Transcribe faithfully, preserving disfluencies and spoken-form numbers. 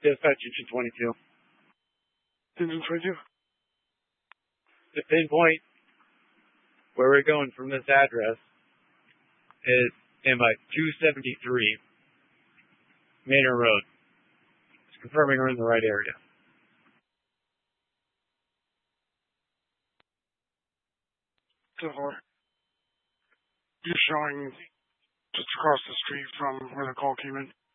Dispatch engine twenty-two. Engine twenty-two? The pinpoint where we're going from this address is in my two seventy-three Manor Road. It's confirming we're in the right area. So far, you're showing just across the street from where the call came in.